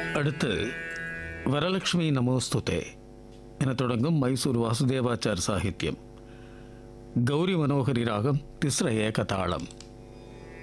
அடுத்து வரலட்சுமி நமோஸ்துதே என தொடங்கும் மைசூர் வாசுதேவாச்சார் சாகித்யம். கௌரி மனோகரி ராகம், திஸ்ர ஏக தாளம்.